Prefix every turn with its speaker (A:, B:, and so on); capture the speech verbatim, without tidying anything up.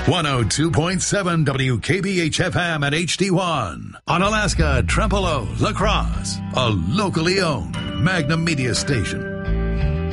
A: one oh two point seven W K B H F M at H D one. Onalaska, Trempealeau, La Crosse, a locally owned Magnum Media station.